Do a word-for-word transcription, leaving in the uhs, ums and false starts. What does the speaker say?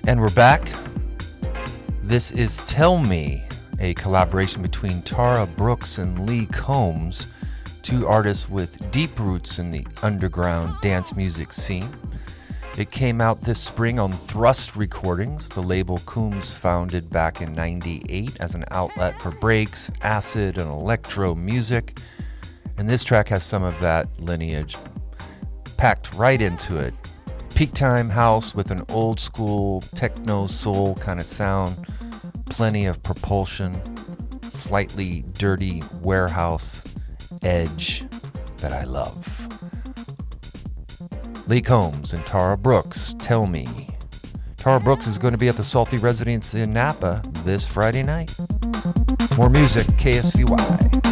And we're back. This is Tell Me, a collaboration between Tara Brooks and Lee Combs, two artists with deep roots in the underground dance music scene. It came out this spring on Thrust Recordings, the label Combs founded back in ninety-eight as an outlet for breaks, acid, and electro music. And this track has some of that lineage packed right into it. Peak time house with an old school techno soul kind of sound, plenty of propulsion, slightly dirty warehouse edge that I love. Lee Combs and Tara Brooks, Tell Me. Tara Brooks is going to be at the Salty Residence in Napa this Friday night. More music, K S V Y.